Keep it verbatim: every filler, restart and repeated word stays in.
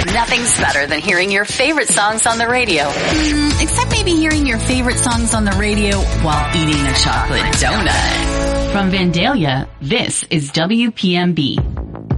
Nothing's better than hearing your favorite songs on the radio. Mm, except maybe hearing your favorite songs on the radio while eating a chocolate donut. From Vandalia, this is W P M B.